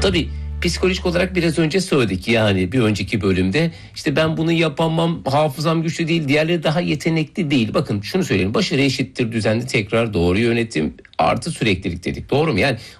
Tabii psikolojik olarak biraz önce söyledik, yani bir önceki bölümde işte ben bunu yapamam, hafızam güçlü değil, diğerleri daha yetenekli değil. Bakın şunu söyleyelim, başarı eşittir düzenli tekrar, doğru yönetim artı süreklilik dedik, doğru mu? Yani